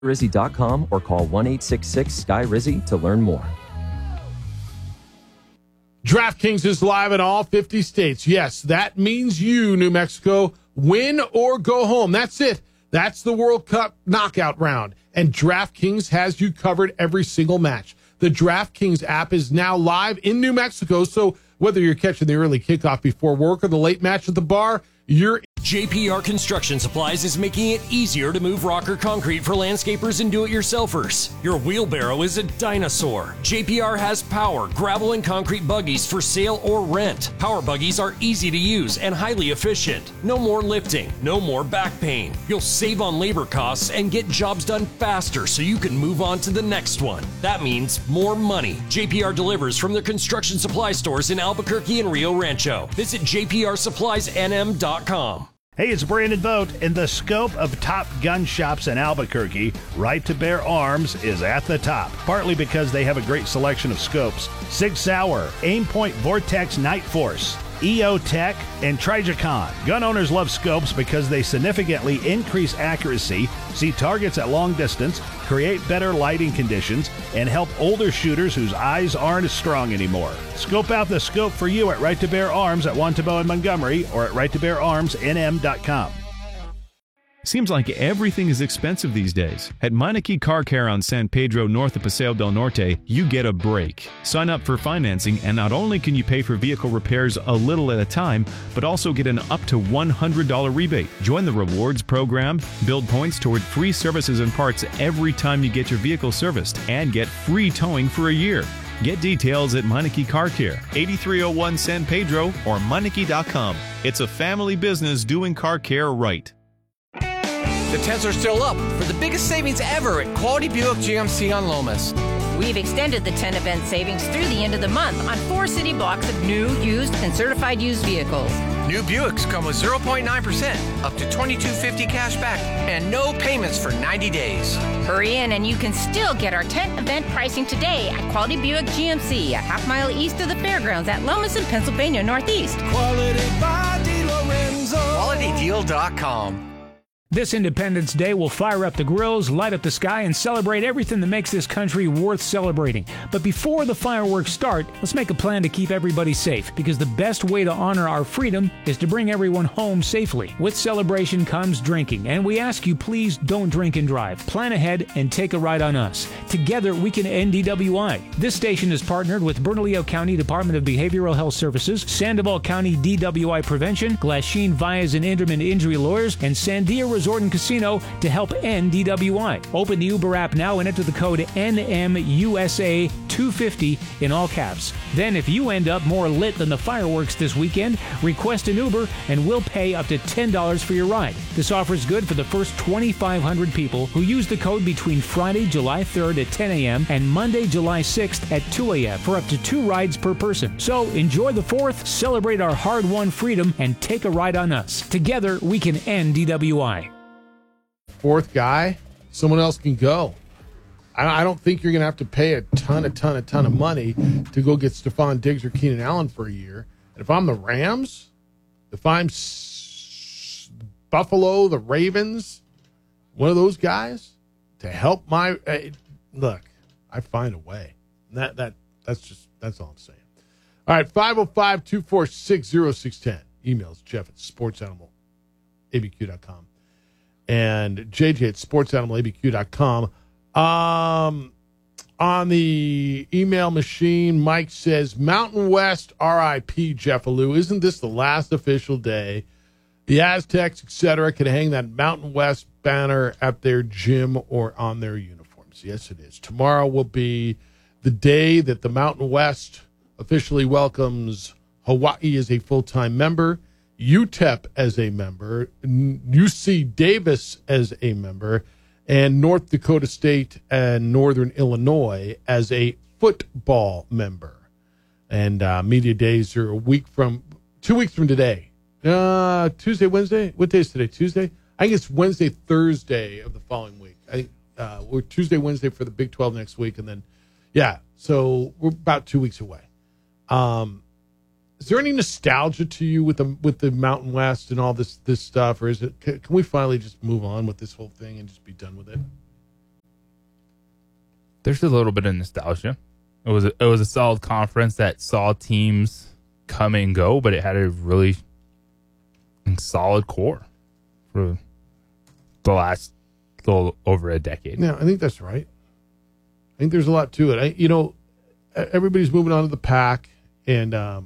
Rizzy.com or call 1-866-SKY-RIZZY to learn more. DraftKings is live in all 50 states. Yes, that means you, New Mexico, win or go home. That's it. That's the World Cup knockout round. And DraftKings has you covered every single match. The DraftKings app is now live in New Mexico, so whether you're catching the early kickoff before work or the late match at the bar, you're JPR Construction Supplies is making it easier to move rock or concrete for landscapers and do-it-yourselfers. Your wheelbarrow is a dinosaur. JPR has power, gravel, and concrete buggies for sale or rent. Power buggies are easy to use and highly efficient. No more lifting, no more back pain. You'll save on labor costs and get jobs done faster so you can move on to the next one. That means more money. JPR delivers from their construction supply stores in Albuquerque and Rio Rancho. Visit jprsuppliesnm.com. Hey, it's Brandon Vogt. In the scope of top gun shops in Albuquerque, Right to Bear Arms is at the top, partly because they have a great selection of scopes. Sig Sauer, Aimpoint Vortex Night Force, EO Tech, and Trijicon. Gun owners love scopes because they significantly increase accuracy, see targets at long distance, create better lighting conditions, and help older shooters whose eyes aren't as strong anymore. Scope out the scope for you at Right to Bear Arms at Wantabo and Montgomery or at righttobeararmsnm.com. Seems like everything is expensive these days. At Meineke Car Care on San Pedro north of Paseo del Norte, you get a break. Sign up for financing and not only can you pay for vehicle repairs a little at a time, but also get an up to $100 rebate. Join the rewards program, build points toward free services and parts every time you get your vehicle serviced, and get free towing for a year. Get details at Meineke Car Care, 8301 San Pedro or Meineke.com. It's a family business doing car care right. The tents are still up for the biggest savings ever at Quality Buick GMC on Lomas. We've extended the 10 event savings through the end of the month on 4 city blocks of new, used, and certified used vehicles. New Buicks come with 0.9%, up to $2,250 cash back, and no payments for 90 days. Hurry in and you can still get our 10 event pricing today at Quality Buick GMC, a half-mile east of the fairgrounds at Lomas in Pennsylvania Northeast. Quality by DeLorenzo. QualityDeal.com. This Independence Day will fire up the grills, light up the sky, and celebrate everything that makes this country worth celebrating. But before the fireworks start, let's make a plan to keep everybody safe, because the best way to honor our freedom is to bring everyone home safely. With celebration comes drinking, and we ask you please don't drink and drive. Plan ahead and take a ride on us. Together we can end DWI. This station is partnered with Bernalillo County Department of Behavioral Health Services, Sandoval County DWI Prevention, Glasheen Vyas and Inderman Injury Lawyers, and Sandia Resort and Casino to help end DWI. Open the Uber app now and enter the code NMUSA250 in all caps. Then if you end up more lit than the fireworks this weekend, request an Uber and we'll pay up to $10 for your ride. This offer is good for the first 2,500 people who use the code between Friday, July 3rd at 10 a.m. and Monday, July 6th at 2 a.m. for up to 2 rides per person. So enjoy the 4th, celebrate our hard-won freedom, and take a ride on us. Together, we can end DWI. fourth guy, someone else can go. I don't think you're going to have to pay a ton of money to go get Stephon Diggs or Keenan Allen for a year. And if I'm the Rams, if I'm Buffalo, the Ravens, one of those guys to help my look, I find a way. That's all I'm saying. All right, 505-246-0610. Emails Jeff at sportsanimалabq.com. And JJ at sportsanimалabq.com. On the email machine, Mike says, Mountain West RIP Jeff Alou. Isn't this the last official day? The Aztecs, etc., can hang that Mountain West banner at their gym or on their uniforms. Yes, it is. Tomorrow will be the day that the Mountain West officially welcomes Hawaii as a full-time member, UTEP as a member, UC Davis as a member, and North Dakota State and Northern Illinois as a football member. And media days are 2 weeks from today. Tuesday, Wednesday? What day is today? Tuesday? I think it's Wednesday, Thursday of the following week. I think we're Tuesday, Wednesday for the Big 12 next week. And then, so we're about 2 weeks away. Is there any nostalgia to you with the Mountain West and all this stuff, or is it? Can we finally just move on with this whole thing and just be done with it? There's a little bit of nostalgia. It was a solid conference that saw teams come and go, but it had a really solid core for the last little over a decade. Yeah, I think that's right. I think there's a lot to it. Everybody's moving on to the Pac, and I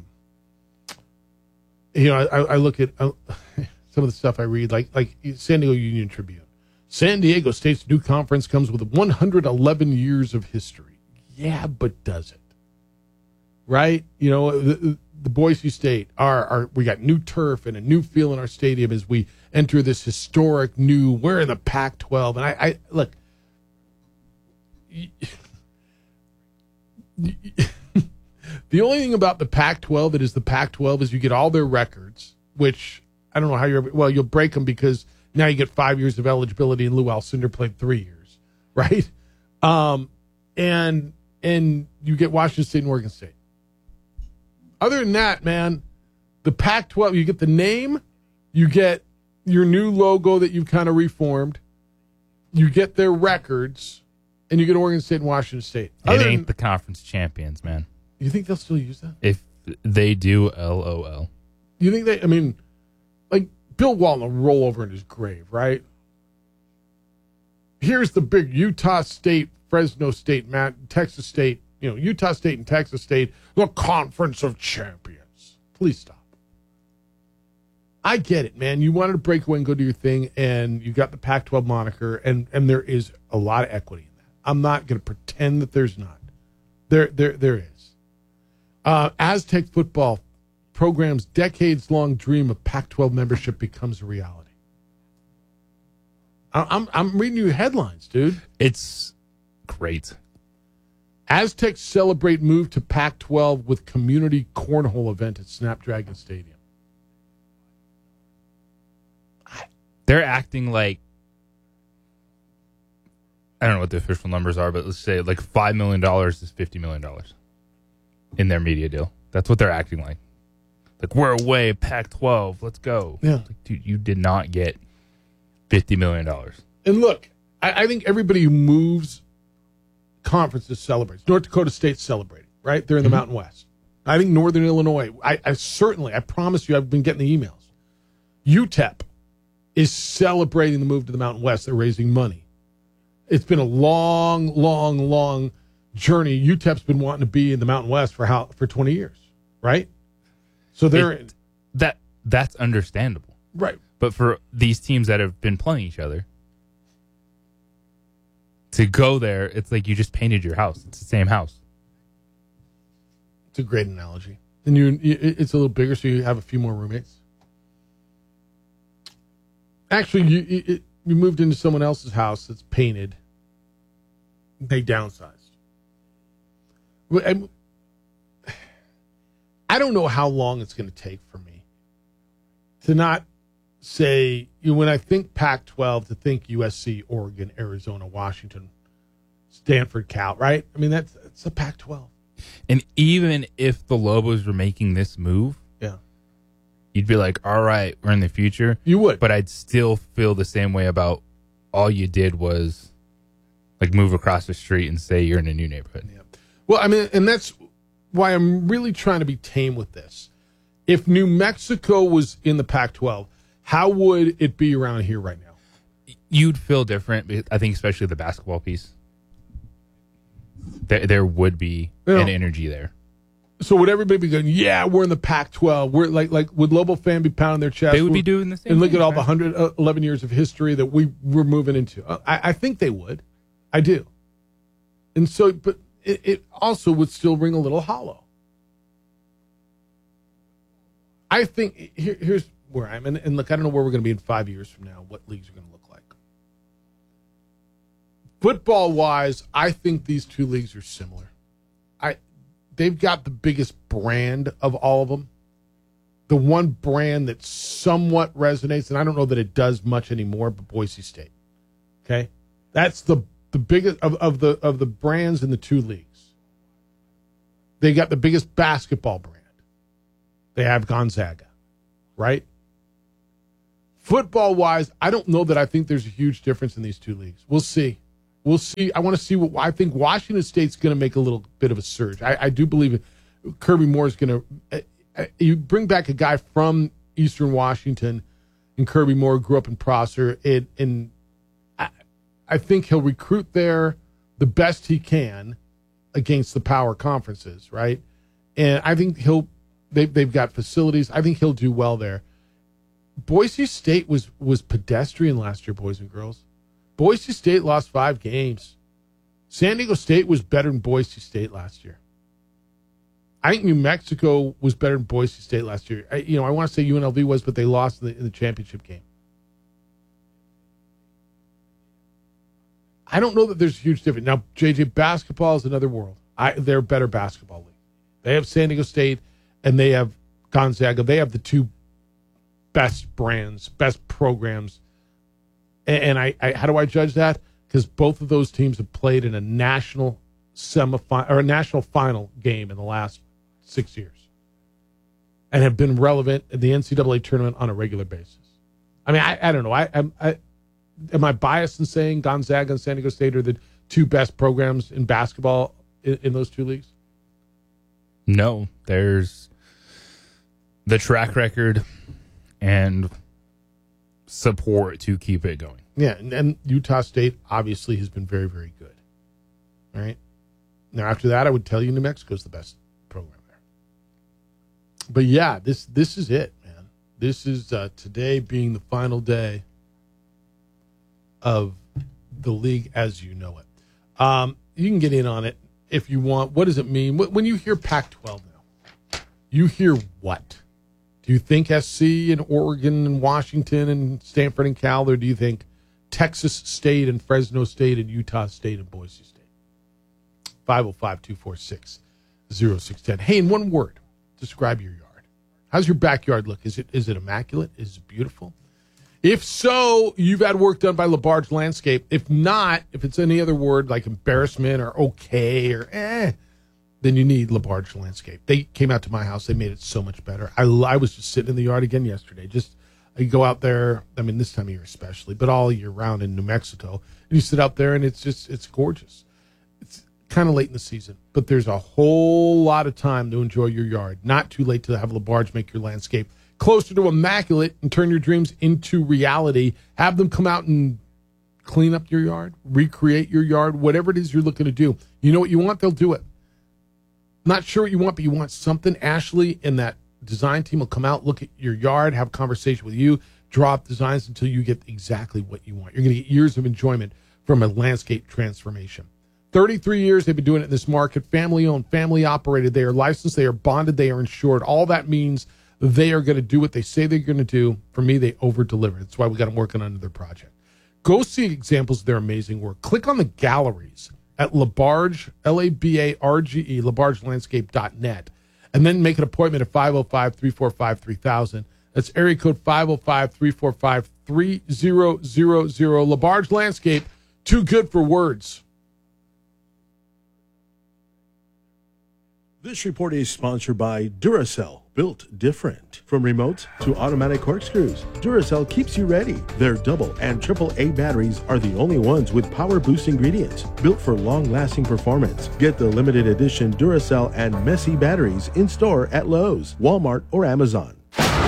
look at some of the stuff I read, like San Diego Union Tribune. San Diego State's new conference comes with 111 years of history. Yeah, but does it? Right? The Boise State, we got new turf and a new feel in our stadium as we enter this historic new, we're in the Pac-12. And I look, the only thing about the Pac-12 that is the Pac-12 is you get all their records, which I don't know how you'll break them because now you get 5 years of eligibility and Lou Alcindor played 3 years, right? And you get Washington State and Oregon State. Other than that, man, the Pac-12, you get the name, you get your new logo that you've kind of reformed, you get their records, and you get Oregon State and Washington State. It ain't the conference champions, man. You think they'll still use that? If they do, LOL. You think like Bill Walton will roll over in his grave, right? Here's the big Utah State, Fresno State, Texas State, Utah State and Texas State, the Conference of Champions. Please stop. I get it, man. You wanted to break away and go do your thing, and you got the Pac-12 moniker, and there is a lot of equity in that. I'm not going to pretend that there's not. There is. Aztec football program's decades-long dream of Pac-12 membership becomes a reality. I'm reading you headlines, dude. It's great. Aztecs celebrate move to Pac-12 with community cornhole event at Snapdragon Stadium. They're acting like, I don't know what the official numbers are, but let's say like $5 million is $50 million in their media deal. That's what they're acting like. Like, we're away, Pac-12, let's go. Yeah. Like, dude, you did not get $50 million. And look, I think everybody who moves conferences celebrates. North Dakota State's celebrating, right? They're in the Mountain West. I think Northern Illinois, I promise you, I've been getting the emails. UTEP is celebrating the move to the Mountain West. They're raising money. It's been a long journey. UTEP's been wanting to be in the Mountain West for 20 years, right? So that's understandable. Right. But for these teams that have been playing each other, to go there, it's like you just painted your house. It's the same house. It's a great analogy. And it's a little bigger, so you have a few more roommates. Actually, you moved into someone else's house that's painted. They downsized. I don't know how long it's going to take for me to not say, when I think Pac-12, to think USC, Oregon, Arizona, Washington, Stanford, Cal, right? I mean, that's a Pac-12. And even if the Lobos were making this move, yeah, you'd be like, all right, we're in the future. You would. But I'd still feel the same way about all you did was like move across the street and say you're in a new neighborhood. Yeah. Well, I mean, and that's why I'm really trying to be tame with this. If New Mexico was in the Pac-12, how would it be around here right now? You'd feel different, I think, especially the basketball piece. There would be an energy there. So would everybody be going, yeah, we're in the Pac-12? We're like would Lobo fan be pounding their chest? They would be doing the same and look thing, at all right? the 111 years of history that we're moving into. I think they would. I do. And so, but it also would still ring a little hollow. I think here's where I'm, and look, I don't know where we're going to be in 5 years from now, what leagues are going to look like. Football-wise, I think these two leagues are similar. They've got the biggest brand of all of them. The one brand that somewhat resonates, and I don't know that it does much anymore, but Boise State. Okay? That's the biggest of the brands in the two leagues. They got the biggest basketball brand. They have Gonzaga, right? Football-wise, I don't know that I think there's a huge difference in these two leagues. We'll see. We'll see. I want to see I think Washington State's going to make a little bit of a surge. I do believe Kirby Moore is going to. You bring back a guy from Eastern Washington, and Kirby Moore grew up in Prosser, and I think he'll recruit there the best he can against the power conferences, right? And I think they've got facilities. I think he'll do well there. Boise State was pedestrian last year, boys and girls. Boise State lost 5 games. San Diego State was better than Boise State last year. I think New Mexico was better than Boise State last year. I want to say UNLV was, but they lost in the championship game. I don't know that there's a huge difference. Now, JJ, basketball is another world. They're a better basketball league. They have San Diego State, and they have Gonzaga. They have the 2 best brands, best programs. And I how do I judge that? Because both of those teams have played in a national semifinal or a national final game in the last 6 years, and have been relevant in the NCAA tournament on a regular basis. I mean, I don't know. Am I biased in saying Gonzaga and San Diego State are the 2 best programs in basketball in those 2 leagues? No, there's the track record and support to keep it going. Yeah, and Utah State obviously has been very, very good. All right. Now, after that, I would tell you New Mexico's the best program there. But yeah, this is it, man. This is today being the final day of the league as you know it. You can get in on it if you want. What does it mean? When you hear Pac-12 now, you hear what? Do you think SC and Oregon and Washington and Stanford and Cal, or do you think Texas State and Fresno State and Utah State and Boise State? 505-246-0610. Hey, in one word, describe your yard. How's your backyard look? Is it immaculate? Is it beautiful? If so, you've had work done by LaBarge Landscape. If not, if it's any other word like embarrassment or okay or then you need LaBarge Landscape. They came out to my house. They made it so much better. I was just sitting in the yard again yesterday. I go out there, I mean, this time of year especially, but all year round in New Mexico. And you sit out there, and it's gorgeous. It's kind of late in the season, but there's a whole lot of time to enjoy your yard. Not too late to have LaBarge make your landscape closer to immaculate and turn your dreams into reality. Have them come out and clean up your yard, recreate your yard, whatever it is you're looking to do. You know what you want, they'll do it. Not sure what you want, but you want something. Ashley and that design team will come out, look at your yard, have a conversation with you, draw up designs until you get exactly what you want. You're going to get years of enjoyment from a landscape transformation. 33 years they've been doing it in this market. Family-owned, family-operated. They are licensed. They are bonded. They are insured. All that means they are going to do what they say they're going to do. For me, they over-deliver. That's why we got them working on another project. Go see examples of their amazing work. Click on the galleries at LaBarge, L-A-B-A-R-G-E, LaBargeLandscape.net, and then make an appointment at 505-345-3000. That's area code 505-345-3000. LaBarge Landscape, too good for words. This report is sponsored by Duracell, built different. From remotes to automatic corkscrews, Duracell keeps you ready. Their double and triple A batteries are the only ones with power boost ingredients, built for long-lasting performance. Get the limited edition Duracell and Messi batteries in store at Lowe's, Walmart, or Amazon.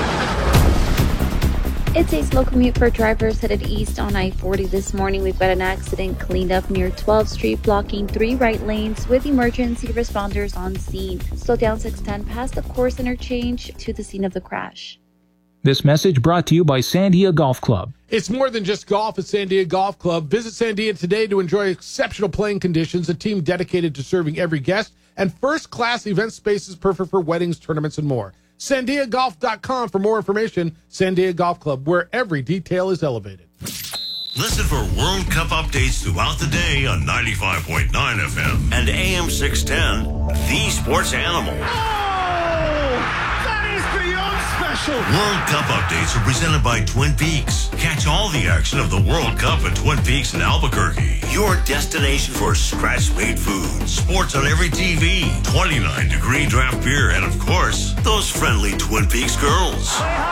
It's a slow commute for drivers headed east on I-40 this morning. We've got an accident cleaned up near 12th Street, blocking 3 right lanes with emergency responders on scene. Slow down 610 past the course interchange to the scene of the crash. This message brought to you by Sandia Golf Club. It's more than just golf at Sandia Golf Club. Visit Sandia today to enjoy exceptional playing conditions, a team dedicated to serving every guest, and first-class event spaces perfect for weddings, tournaments, and more. SandiaGolf.com for more information. Sandia Golf Club, where every detail is elevated. Listen for World Cup updates throughout the day on 95.9 FM and AM 610, The Sports Animal. Oh, that is beyond special. World Cup updates are presented by Twin Peaks. Catch all the action of the World Cup at Twin Peaks in Albuquerque. Your destination for scratch-made food, sports on every TV, 29-degree draft beer, and of course, those friendly Twin Peaks girls.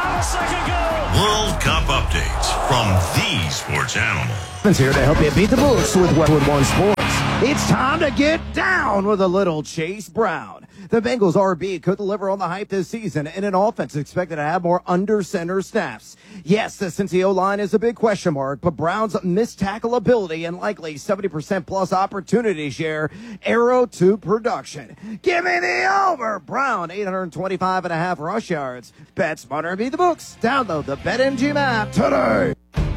World Cup updates from the sports animal. Is here to help you beat the books with Westwood One Sports. It's time to get down with a little Chase Brown. The Bengals RB could deliver on the hype this season in an offense expected to have more under-center snaps. Yes, the Cincy O-line is a big question mark, but Brown's missed tackle ability and likely 70% plus opportunity share arrow to production. Give me the over. Brown, 825.5 rush yards. Bet smarter and beat the books. Download the BetMGM app today.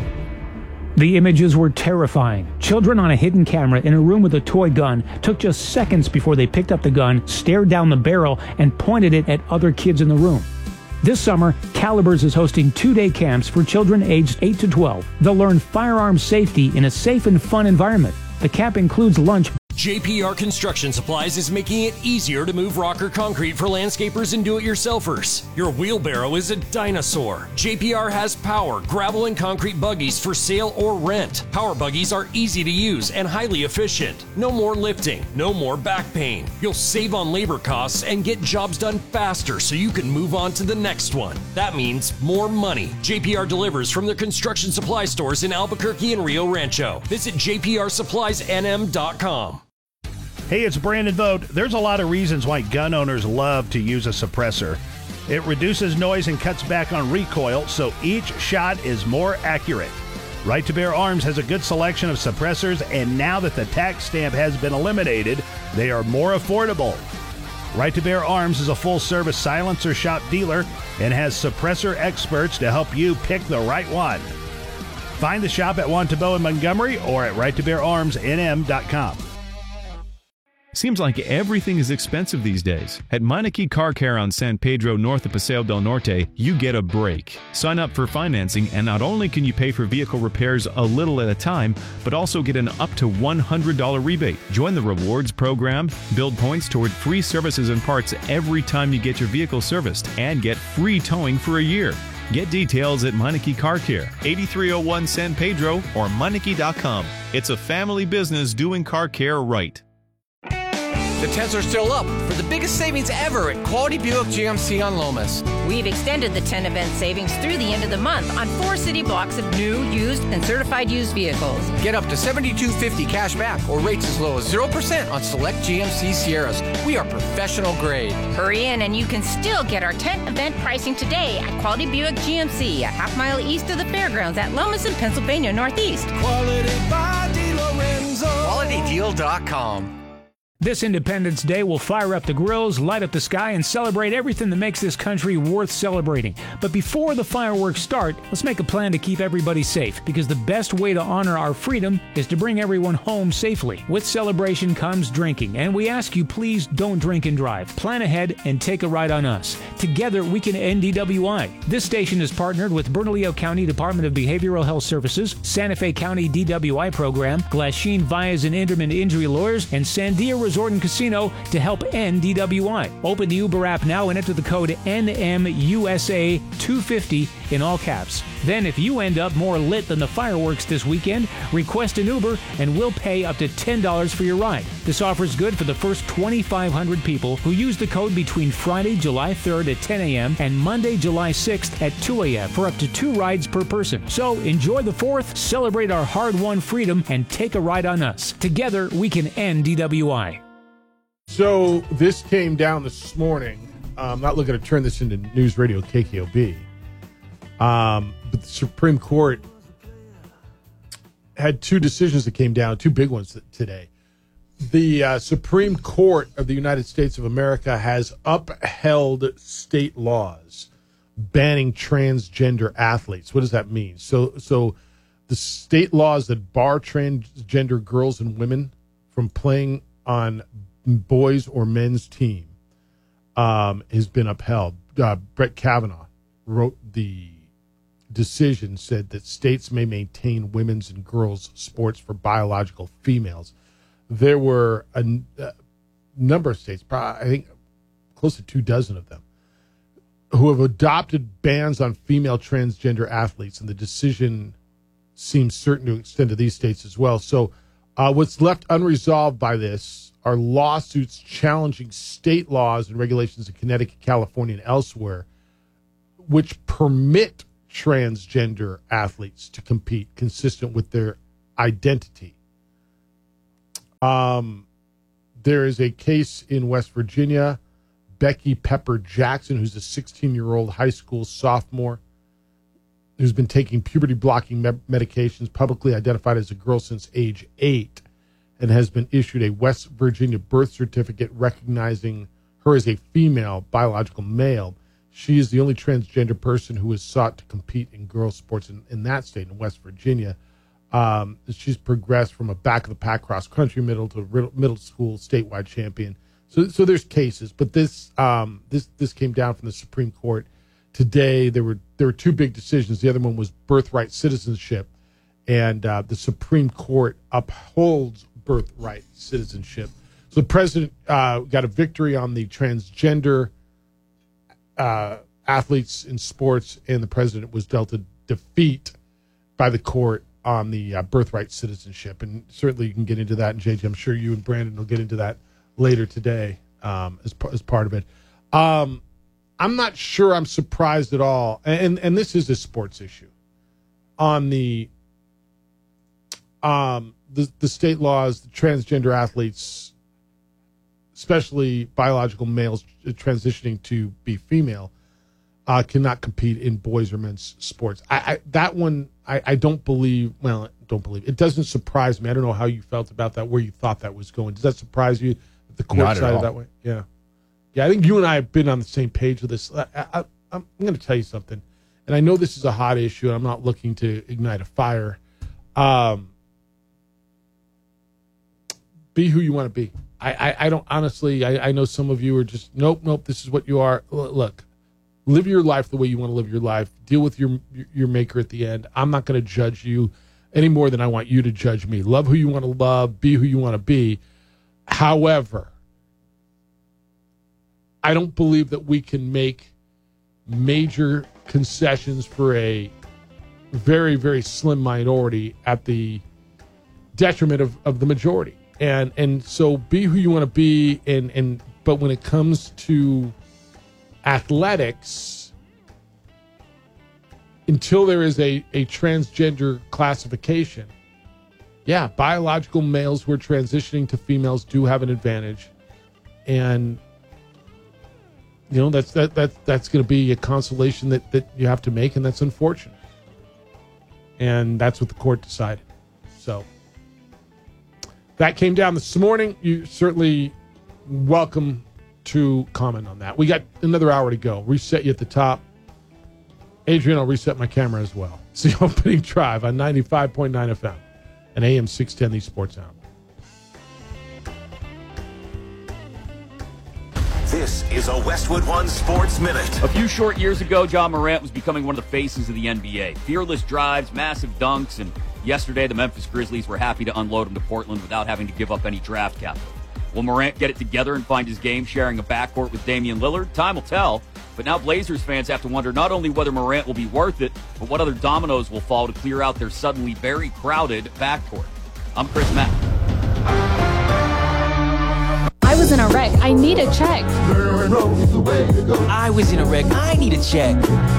The images were terrifying. Children on a hidden camera in a room with a toy gun took just seconds before they picked up the gun, stared down the barrel, and pointed it at other kids in the room. This summer, Calibers is hosting 2-day camps for children aged 8 to 12. They'll learn firearm safety in a safe and fun environment. The camp includes lunch. JPR Construction Supplies is making it easier to move rocker concrete for landscapers and do-it-yourselfers. Your wheelbarrow is a dinosaur. JPR has power, gravel, and concrete buggies for sale or rent. Power buggies are easy to use and highly efficient. No more lifting, no more back pain. You'll save on labor costs and get jobs done faster so you can move on to the next one. That means more money. JPR delivers from their construction supply stores in Albuquerque and Rio Rancho. Visit jprsuppliesnm.com. Hey, it's Brandon Vogt. There's a lot of reasons why gun owners love to use a suppressor. It reduces noise and cuts back on recoil, so each shot is more accurate. Right to Bear Arms has a good selection of suppressors, and now that the tax stamp has been eliminated, they are more affordable. Right to Bear Arms is a full-service silencer shop dealer and has suppressor experts to help you pick the right one. Find the shop at Wantabo in Montgomery or at righttobeararmsnm.com. Seems like everything is expensive these days. At Meineke Car Care on San Pedro north of Paseo del Norte, you get a break. Sign up for financing, and not only can you pay for vehicle repairs a little at a time, but also get an up to $100 rebate. Join the rewards program, build points toward free services and parts every time you get your vehicle serviced, and get free towing for a year. Get details at Meineke Car Care, 8301 San Pedro, or Meineke.com. It's a family business doing car care right. The tents are still up for the biggest savings ever at Quality Buick GMC on Lomas. We've extended the 10 event savings through the end of the month on 4 city blocks of new, used, and certified used vehicles. Get up to $7,250 cash back or rates as low as 0% on select GMC Sierras. We are professional grade. Hurry in and you can still get our tent event pricing today at Quality Buick GMC, a half-mile east of the fairgrounds at Lomas in Pennsylvania Northeast. Quality by DiLorenzo. QualityDeal.com. This Independence Day will fire up the grills, light up the sky, and celebrate everything that makes this country worth celebrating. But before the fireworks start, let's make a plan to keep everybody safe, because the best way to honor our freedom is to bring everyone home safely. With celebration comes drinking, and we ask you please don't drink and drive. Plan ahead and take a ride on us. Together we can end DWI. This station is partnered with Bernalillo County Department of Behavioral Health Services, Santa Fe County DWI Program, Glasheen Vias and Inderman Injury Lawyers, and Sandia Resort and Casino to help end DWI. Open the Uber app now and enter the code NMUSA250 in all caps. Then if you end up more lit than the fireworks this weekend, request an Uber and we'll pay up to $10 for your ride. This offer is good for the first 2,500 people who use the code between Friday, July 3rd at 10 a.m. and Monday, July 6th at 2 a.m. for up to 2 rides per person. So enjoy the 4th, celebrate our hard-won freedom, and take a ride on us. Together, we can end DWI. So this came down this morning. I'm not looking to turn this into News Radio KKOB. But the Supreme Court had 2 decisions that came down, 2 big ones today. The Supreme Court of the United States of America has upheld state laws banning transgender athletes. What does that mean? So the state laws that bar transgender girls and women from playing on boys or men's team has been upheld. Brett Kavanaugh wrote the decision, said that states may maintain women's and girls' sports for biological females. There were a number of states, I think close to 24 of them, who have adopted bans on female transgender athletes, and the decision seems certain to extend to these states as well. So what's left unresolved by this are lawsuits challenging state laws and regulations in Connecticut, California, and elsewhere, which permit transgender athletes to compete consistent with their identity. There is a case in West Virginia, Becky Pepper Jackson, who's a 16-year-old high school sophomore who's been taking puberty-blocking medications, publicly identified as a girl since age 8, and has been issued a West Virginia birth certificate recognizing her as a female biological male. She is the only transgender person who has sought to compete in girls' sports in that state, in West Virginia. She's progressed from a back-of-the-pack cross-country middle to middle school statewide champion. So there's cases, but this came down from the Supreme Court today. There were two big decisions. The other one was birthright citizenship, and the Supreme Court upholds birthright citizenship. So the president got a victory on the transgender athletes in sports, and the president was dealt a defeat by the court on the birthright citizenship. And certainly you can get into that, and JJ, I'm sure you and Brandon will get into that later today as part of it. I'm not sure I'm surprised at all, and this is a sports issue, on the state laws, the transgender athletes, especially biological males transitioning to be female, cannot compete in boys or men's sports. I don't believe. Well, don't believe. It doesn't surprise me. I don't know how you felt about that, where you thought that was going. Does that surprise you that the court decided that way? Yeah. Yeah, I think you and I have been on the same page with this. I'm going to tell you something, and I know this is a hot issue, and I'm not looking to ignite a fire. Be who you want to be. I don't, honestly, I know some of you are just, nope, this is what you are. Look, live your life the way you want to live your life. Deal with your maker at the end. I'm not going to judge you any more than I want you to judge me. Love who you want to love. Be who you want to be. However, I don't believe that we can make major concessions for a very, very slim minority at the detriment of the majority. And so be who you want to be, but when it comes to athletics, until there is a transgender classification, yeah, biological males who are transitioning to females do have an advantage. And you know, that's going to be a consolation that you have to make, and that's unfortunate. And that's what the court decided. So that came down this morning. You certainly welcome to comment on that. We got another hour to go. Reset you at the top. Adrian, I'll reset my camera as well. It's the opening drive on 95.9 FM and AM 610, the Sports Hour. This is a Westwood One Sports Minute. A few short years ago, John Morant was becoming one of the faces of the NBA. Fearless drives, massive dunks, and yesterday the Memphis Grizzlies were happy to unload him to Portland without having to give up any draft capital. Will Morant get it together and find his game sharing a backcourt with Damian Lillard? Time will tell. But now Blazers fans have to wonder not only whether Morant will be worth it, but what other dominoes will fall to clear out their suddenly very crowded backcourt. I'm Chris Mack. I was in a wreck. I need a check. I was in a wreck. I need a check.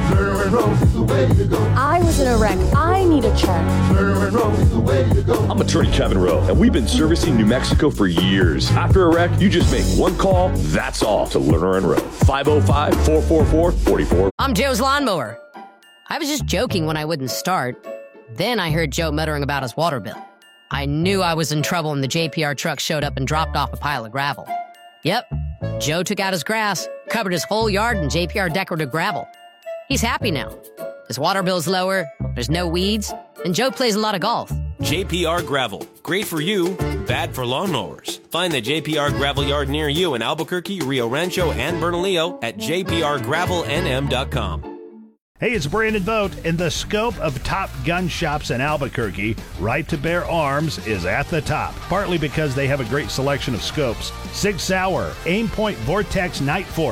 I was in a wreck. I need a check. I'm attorney Kevin Rowe, and we've been servicing New Mexico for years. After a wreck, you just make one call, that's all, to Lerner and Rowe. 505-444-44. I'm Joe's lawnmower. I was just joking when I wouldn't start. Then I heard Joe muttering about his water bill. I knew I was in trouble when the JPR truck showed up and dropped off a pile of gravel. Yep, Joe took out his grass, covered his whole yard in JPR decorative gravel. He's happy now. His water bill's lower, there's no weeds, and Joe plays a lot of golf. JPR Gravel. Great for you, bad for lawnmowers. Find the JPR Gravel yard near you in Albuquerque, Rio Rancho, and Bernalillo at jprgravelnm.com. Hey, it's Brandon Vogt. In the scope of top gun shops in Albuquerque, Right to Bear Arms is at the top, partly because they have a great selection of scopes. Sig Sauer, Aimpoint Vortex Night Force,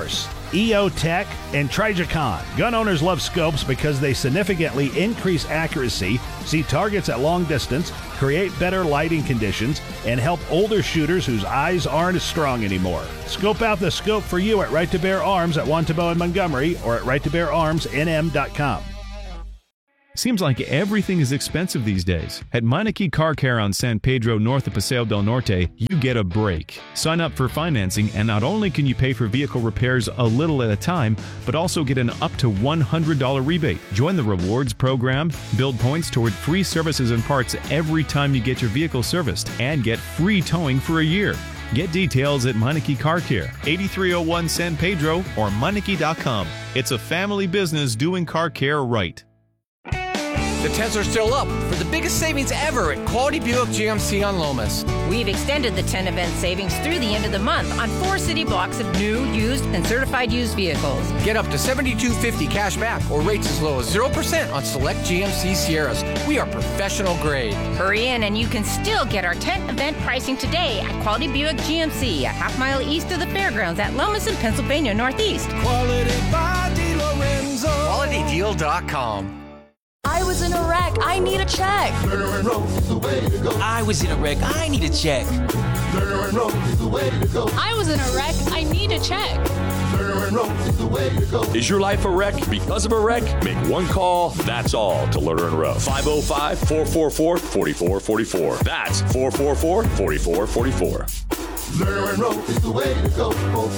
EOTech, and Trijicon. Gun owners love scopes because they significantly increase accuracy, see targets at long distance, create better lighting conditions, and help older shooters whose eyes aren't as strong anymore. Scope out the scope for you at Right to Bear Arms at Wantabo and Montgomery or at righttobeararmsnm.com. Seems like everything is expensive these days. At Meineke Car Care on San Pedro north of Paseo del Norte, you get a break. Sign up for financing and not only can you pay for vehicle repairs a little at a time, but also get an up to $100 rebate. Join the rewards program, build points toward free services and parts every time you get your vehicle serviced, and get free towing for a year. Get details at Meineke Car Care, 8301 San Pedro or Meineke.com. It's a family business doing car care right. The tents are still up for the biggest savings ever at Quality Buick GMC on Lomas. We've extended the 10 event savings through the end of the month on 4 city blocks of new, used, and certified used vehicles. Get up to $7,250 cash back or rates as low as 0% on select GMC Sierras. We are professional grade. Hurry in and you can still get our tent event pricing today at Quality Buick GMC, a half-mile east of the fairgrounds at Lomas and Pennsylvania Northeast. Quality by DeLorenzo. QualityDeal.com. I was in a wreck. I need a check. Lerner and Rose is the way to go. I was in a wreck. I need a check. Lerner and Rose is the way to go. I was in a wreck. I need a check. Lerner and Rose is the way to go. Is your life a wreck because of a wreck? Make one call, that's all, to Lerner and Rowe. 505-444-4444. That's 444-4444. Lerner and Rose is the way to go.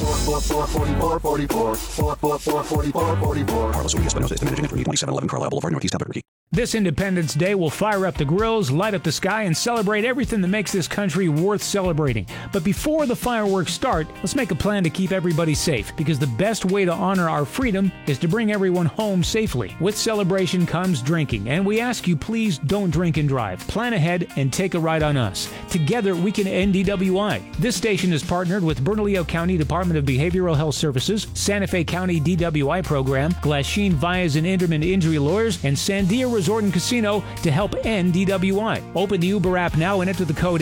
444-4444. 444-4444. Carlos Ruiz Espinosa is the managing editor, 2711 Carlisle Boulevard, Northeast Albuquerque. This Independence Day will fire up the grills, light up the sky, and celebrate everything that makes this country worth celebrating. But before the fireworks start, let's make a plan to keep everybody safe, because the best way to honor our freedom is to bring everyone home safely. With celebration comes drinking, and we ask you please don't drink and drive. Plan ahead and take a ride on us. Together we can end DWI. This station is partnered with Bernalillo County Department of Behavioral Health Services, Santa Fe County DWI Program, Glasheen Vias and Inderman Injury Lawyers, and Sandia Resort and Casino to help end DWI. Open the Uber app now and enter the code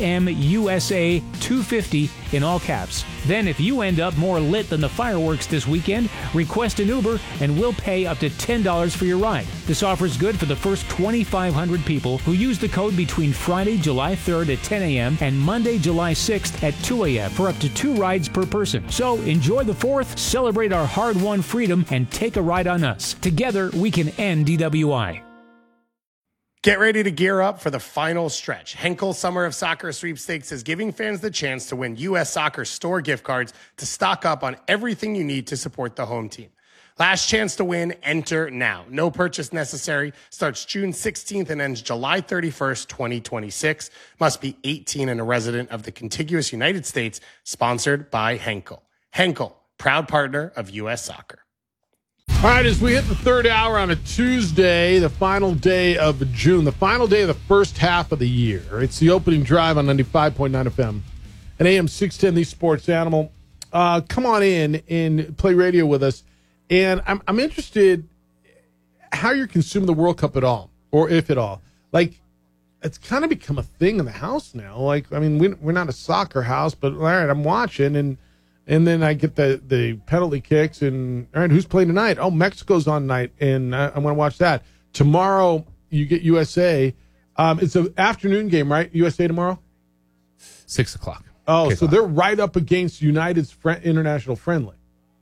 NMUSA250 in all caps. Then if you end up more lit than the fireworks this weekend, request an Uber and we'll pay up to $10 for your ride. This offer is good for the first 2,500 people who use the code between Friday, July 3rd at 10 a.m. and Monday, July 6th at 2 a.m. for up to 2 rides per person. So enjoy the 4th, celebrate our hard-won freedom, and take a ride on us. Together, we can end DWI. Get ready to gear up for the final stretch. Henkel Summer of Soccer Sweepstakes is giving fans the chance to win U.S. Soccer store gift cards to stock up on everything you need to support the home team. Last chance to win, enter now. No purchase necessary. Starts June 16th and ends July 31st, 2026. Must be 18 and a resident of the contiguous United States. Sponsored by Henkel. Henkel, proud partner of U.S. Soccer. All right, as we hit the third hour on a Tuesday, the final day of June, the final day of the first half of the year. It's the opening drive on 95.9 FM and AM 610, the Sports Animal. Come on in and play radio with us. And I'm interested how you're consuming the World Cup at all, or if at all. Like, it's kind of become a thing in the house now. Like, I mean, we're not a soccer house, but all right, I'm watching, and then I get the penalty kicks, and all right, who's playing tonight? Oh, Mexico's on tonight, and I'm going to watch that. Tomorrow, you get USA. It's an afternoon game, right? USA tomorrow? 6 o'clock. Oh, so they're right up against United's international friendly.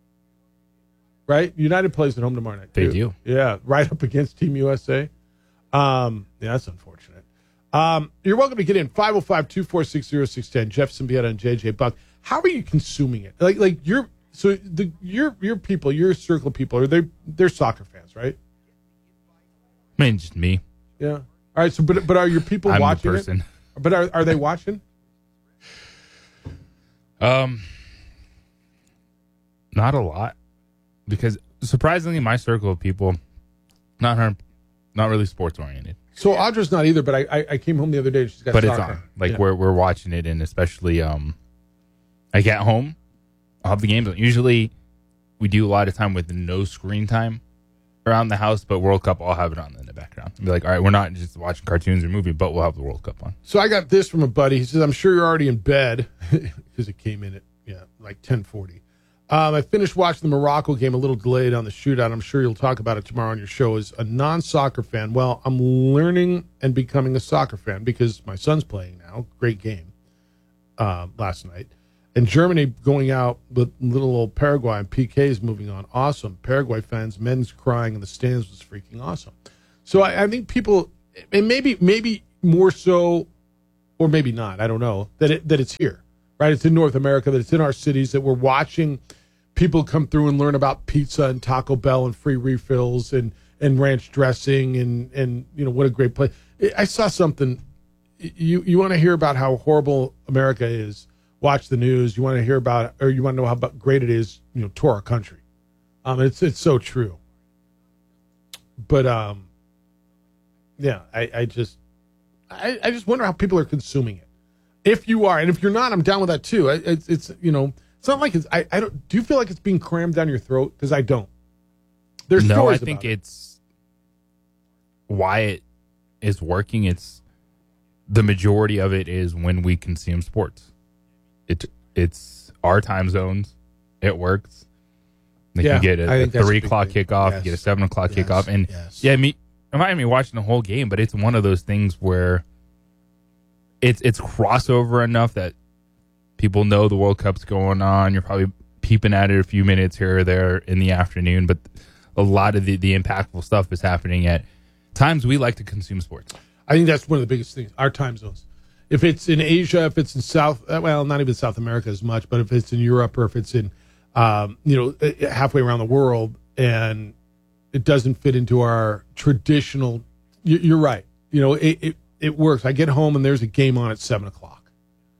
Right? United plays at home tomorrow night, too. They do. Yeah, right up against Team USA. Yeah, that's unfortunate. You're welcome to get in. 505-246-0610. Jeff Symbieta and JJ Buck. How are you consuming it? Like your people, your circle of people, they're soccer fans, right? I mean, just me. Yeah. All right. So, but are your people I'm watching the person. it? But are they watching? Not a lot, because surprisingly, my circle of people, not really sports oriented. So Audra's not either. But I came home the other day. She's got but soccer. It's on. Like yeah. we're watching it, and especially I get home, I'll have the games. Usually, we do a lot of time with no screen time around the house, but World Cup, I'll have it on in the background. Be like, all right, we're not just watching cartoons or movie, but we'll have the World Cup on. So I got this from a buddy. He says, I'm sure you're already in bed, because it came in at like 10:40. I finished watching the Morocco game, a little delayed on the shootout. I'm sure you'll talk about it tomorrow on your show. As a non-soccer fan, well, I'm learning and becoming a soccer fan because my son's playing now. Great game last night. And Germany going out with little old Paraguay, and PK's moving on. Awesome. Paraguay fans, men's crying in the stands was freaking awesome. So I think people, and maybe more so, or maybe not, I don't know, that it's here, right? It's in North America, that it's in our cities, that we're watching people come through and learn about pizza and Taco Bell and free refills and ranch dressing and what a great place. I saw something. You want to hear about how horrible America is, watch the news. You want to hear about, or you want to know how great it is, tour our country. It's so true. But yeah, I just wonder how people are consuming it. If you are, and if you're not, I'm down with that too. It's not like it's. I don't. Do you feel like it's being crammed down your throat? Because I don't. There's no. stories I think about it's why it is working. It's the majority of it is when we consume sports. It's our time zones. It works. They can get a 3 o'clock kickoff, yes. get a 7 o'clock kickoff, and yes. Imagine me watching the whole game, but it's one of those things where it's crossover enough that people know the World Cup's going on. You're probably peeping at it a few minutes here or there in the afternoon, but a lot of the impactful stuff is happening at times we like to consume sports. I think that's one of the biggest things, our time zones. If it's in Asia, if it's in not even South America as much, but if it's in Europe or if it's in, halfway around the world and it doesn't fit into our traditional, you're right. It works. I get home and there's a game on at 7 o'clock.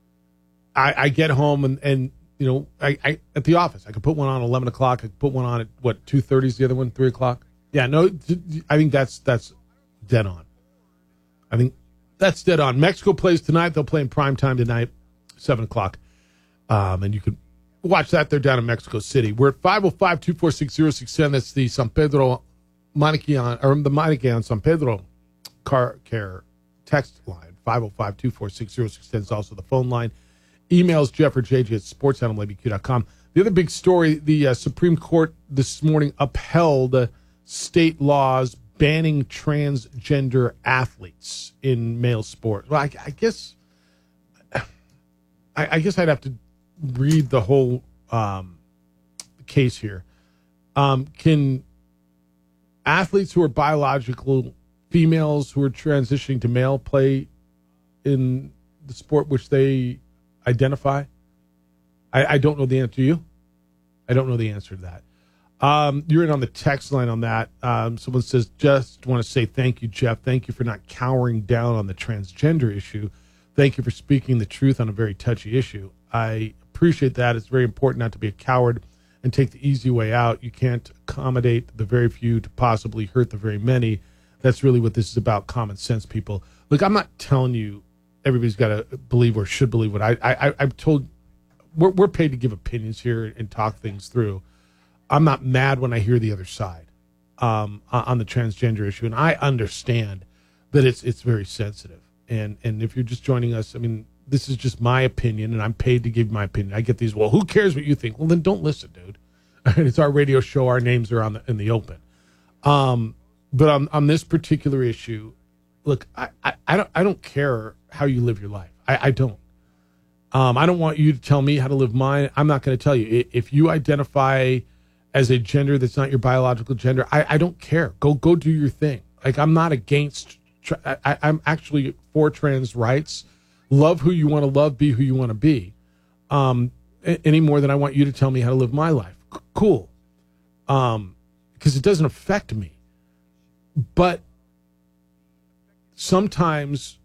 I get home and I at the office, I could put one on at 11 o'clock. I could put one on at 2:30 is the other one, 3 o'clock. Yeah, no, I think that's dead on. I think that's dead on. Mexico plays tonight. They'll play in prime time tonight, 7 o'clock. And you can watch that. They're down in Mexico City. We're at 505-246-0610. That's the San Pedro Manikian, or the Manikian San Pedro car care text line. 505-246-0610 is also the phone line. Emails Jeff or JJ at sportsanimalabq.com. The other big story, the Supreme Court this morning upheld state laws banning transgender athletes in male sports. Well, I guess I'd have to read the whole case here. Can athletes who are biological females who are transitioning to male play in the sport which they identify? I don't know the answer to you. I don't know the answer to that. You're in on the text line on that. Someone says, just want to say thank you, Jeff. Thank you for not cowering down on the transgender issue. Thank you for speaking the truth on a very touchy issue. I appreciate that. It's very important not to be a coward and take the easy way out. You can't accommodate the very few to possibly hurt the very many. That's really what this is about, common sense, people. Look, I'm not telling you everybody's got to believe or should believe what I've told. We're paid to give opinions here and talk things through. I'm not mad when I hear the other side on the transgender issue, and I understand that it's very sensitive. And if you're just joining us, I mean, this is just my opinion, and I'm paid to give my opinion. I get these, well, who cares what you think? Well, then don't listen, dude. It's our radio show. Our names are in the open. But on this particular issue, look, I don't care how you live your life. I don't. I don't want you to tell me how to live mine. I'm not going to tell you. If you identify as a gender that's not your biological gender, I don't care. Go do your thing. Like, I'm not against. I'm actually for trans rights. Love who you want to love. Be who you want to be. Any more than I want you to tell me how to live my life. Cool. Because it doesn't affect me. But sometimes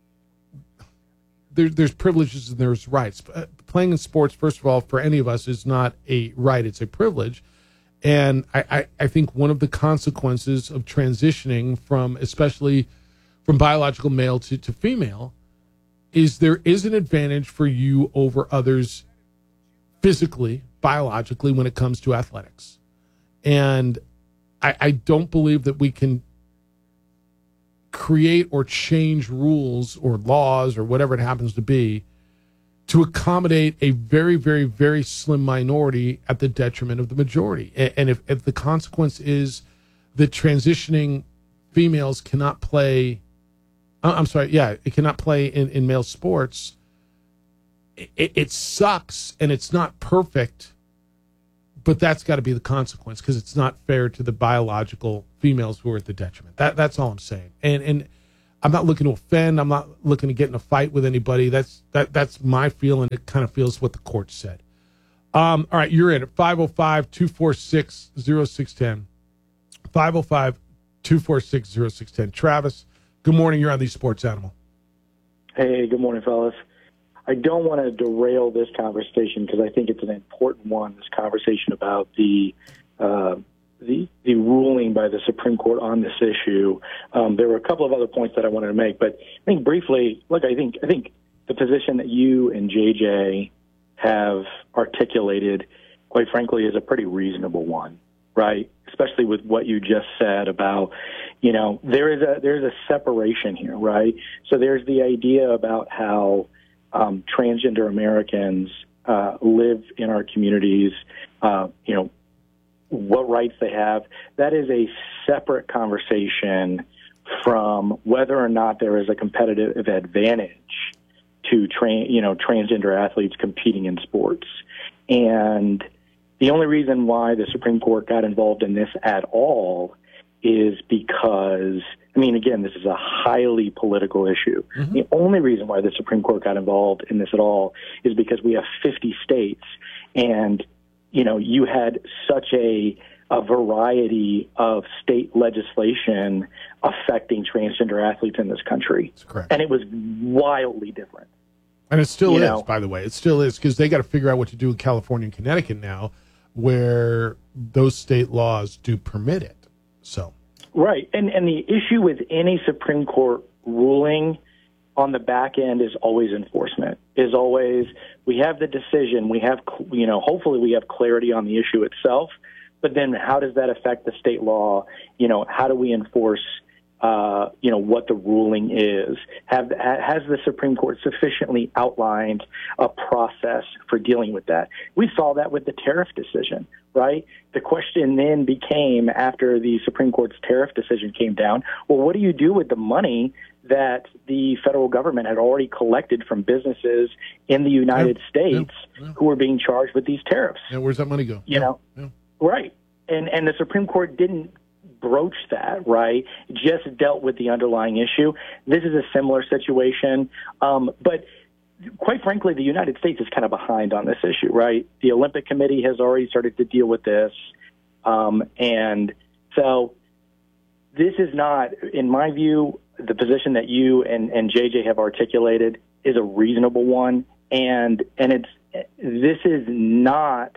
there's privileges and there's rights. Playing in sports, first of all, for any of us is not a right. It's a privilege. And I think one of the consequences of transitioning especially from biological male to female, is there is an advantage for you over others physically, biologically, when it comes to athletics. And I don't believe that we can create or change rules or laws or whatever it happens to be to accommodate a very, very, very slim minority at the detriment of the majority. And if the consequence is that transitioning females cannot play, it cannot play in male sports, it sucks and it's not perfect, but that's got to be the consequence because it's not fair to the biological females who are at the detriment. That's all I'm saying. And I'm not looking to offend. I'm not looking to get in a fight with anybody. That's my feeling. It kind of feels what the court said. All right, you're in at 505-246-0610. 505-246-0610. Travis, good morning. You're on the Sports Animal. Hey, good morning, fellas. I don't want to derail this conversation because I think it's an important one, this conversation about the ruling by the Supreme Court on this issue. There were a couple of other points that I wanted to make, but I think briefly, look, I think the position that you and JJ have articulated, quite frankly, is a pretty reasonable one, right? Especially with what you just said about, there's a separation here, right? So there's the idea about how transgender Americans live in our communities, what rights they have. That is a separate conversation from whether or not there is a competitive advantage to transgender athletes competing in sports. And the only reason why the Supreme Court got involved in this at all is because, again, this is a highly political issue. Mm-hmm. The only reason why the Supreme Court got involved in this at all is because we have 50 states and, you had such a variety of state legislation affecting transgender athletes in this country. That's correct. And it was wildly different. And it still is, by the way. It still is because they got to figure out what to do in California and Connecticut now where those state laws do permit it. So, right. And the issue with any Supreme Court ruling on the back end is always enforcement, is always we have the decision, we have, hopefully we have clarity on the issue itself, but then how does that affect the state law? How do we enforce, what the ruling is? Has the Supreme Court sufficiently outlined a process for dealing with that? We saw that with the tariff decision, right? The question then became, after the Supreme Court's tariff decision came down, well, what do you do with the money that the federal government had already collected from businesses in the United States who were being charged with these tariffs? Yeah, where's that money go? Right. And the Supreme Court didn't broach that, right? Just dealt with the underlying issue. This is a similar situation. But quite frankly, the United States is kind of behind on this issue, right? The Olympic Committee has already started to deal with this. And so this is not, in my view, the position that you and JJ have articulated is a reasonable one. And this is not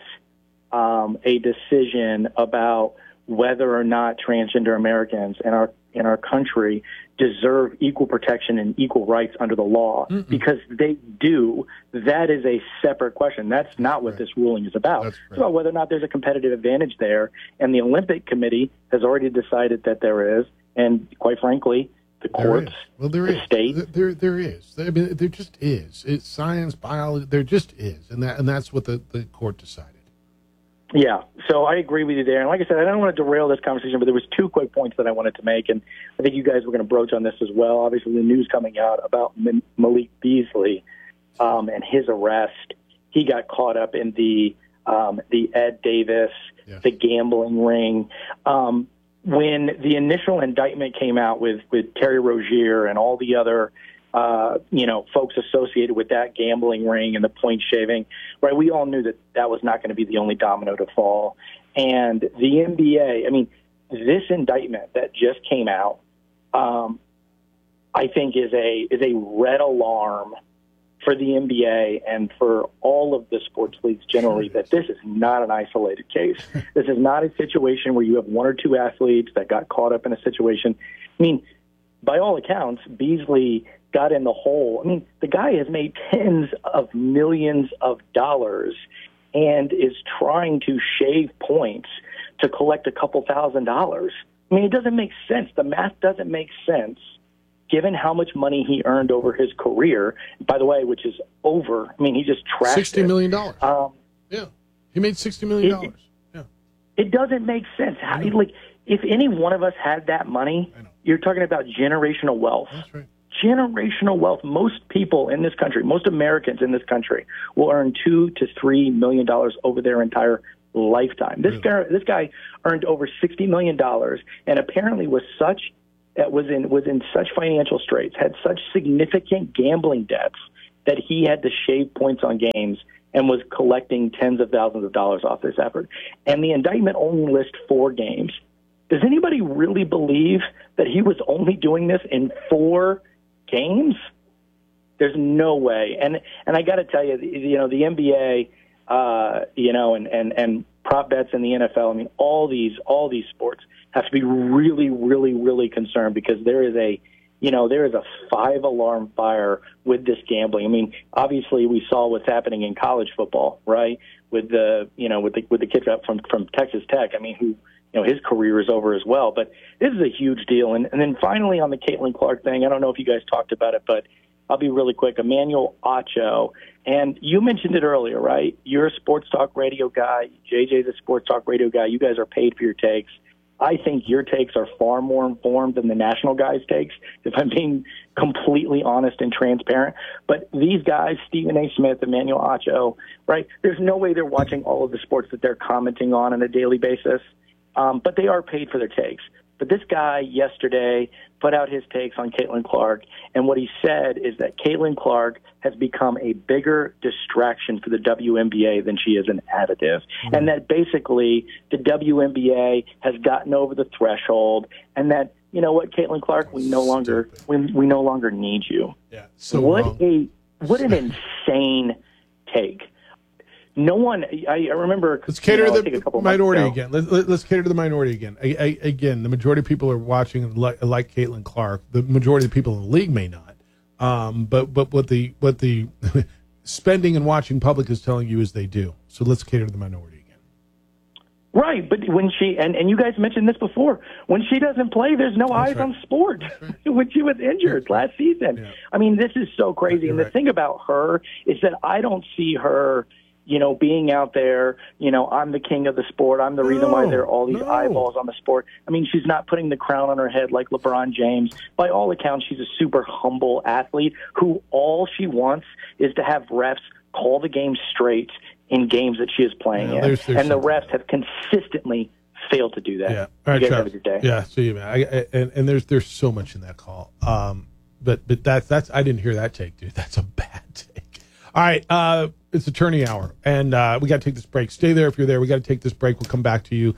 a decision about whether or not transgender Americans in our country deserve equal protection and equal rights under the law, because they do. That is a separate question. That's not what this ruling is about. It's about whether or not there's a competitive advantage there, and the Olympic Committee has already decided that there is, and quite frankly, the courts, the state. There is. I mean, there just is. It's science, biology. There just is, and that's what the court decided. Yeah, so I agree with you there. And like I said, I don't want to derail this conversation, but there was two quick points that I wanted to make, and I think you guys were going to broach on this as well. Obviously, the news coming out about Malik Beasley and his arrest. He got caught up in the Ed Davis, the gambling ring. When the initial indictment came out with Terry Rozier and all the other folks associated with that gambling ring and the point shaving, right? We all knew that was not going to be the only domino to fall. And the NBA, this indictment that just came out, I think is a red alarm for the NBA and for all of the sports leagues generally, that this is not an isolated case. This is not a situation where you have one or two athletes that got caught up in a situation. By all accounts, Beasley got in the hole. The guy has made tens of millions of dollars and is trying to shave points to collect a couple $1,000s. It doesn't make sense. The math doesn't make sense given how much money he earned over his career, by the way, which is over. I mean, he just trashed $60 million. Yeah. He made $60 million. It doesn't make sense. How, like, if any one of us had that money, you're talking about generational wealth. That's right. Generational wealth. Most people in this country, most Americans in this country, will earn $2 to $3 million over their entire lifetime. This guy earned over $60 million, and apparently was in such financial straits, had such significant gambling debts that he had to shave points on games and was collecting tens of thousands of dollars off this effort. And the indictment only lists 4 games. Does anybody really believe that he was only doing this in 4 games? There's no way. And I got to tell you, the NBA, and prop bets in the NFL. I mean, all these sports have to be really, really, really concerned, because there is a 5-alarm fire with this gambling. I mean, obviously we saw what's happening in college football, right? With the kid from Texas Tech. I mean, who, his career is over as well. But this is a huge deal. And then finally on the Caitlin Clark thing, I don't know if you guys talked about it, but I'll be really quick. Emmanuel Acho, and you mentioned it earlier, right? You're a sports talk radio guy. JJ's a sports talk radio guy. You guys are paid for your takes. I think your takes are far more informed than the national guys' takes, if I'm being completely honest and transparent. But these guys, Stephen A. Smith, Emmanuel Acho, right, there's no way they're watching all of the sports that they're commenting on a daily basis, but they are paid for their takes. But this guy yesterday put out his takes on Caitlin Clark, and what he said is that Caitlin Clark has become a bigger distraction for the WNBA than she is an additive, and that basically the WNBA has gotten over the threshold, and that, you know what, Caitlin Clark, we no longer need you. Yeah. So what an insane take. No one. I remember. Let's cater to the minority again. Let's cater to the minority again. Again, the majority of people are watching like Caitlin Clark. The majority of people in the league may not. But what the spending and watching public is telling you is they do. So let's cater to the minority again. Right, but when she and you guys mentioned this before, when she doesn't play, there's no eyes on sport. When she was injured last season, I mean, this is so crazy. And the thing about her is that I don't see her, being out there, I'm the king of the sport. I'm the reason why there are all these eyeballs on the sport. I mean, she's not putting the crown on her head like LeBron James. By all accounts, she's a super humble athlete who all she wants is to have refs call the game straight in games that she is playing in. And the refs have consistently failed to do that. Yeah. All right, you guys have a good day. Yeah, see you, man. And there's so much in that call. But that's I didn't hear that take, dude. That's a bad take. All right, it's attorney hour, and we got to take this break. Stay there if you're there. We got to take this break. We'll come back to you.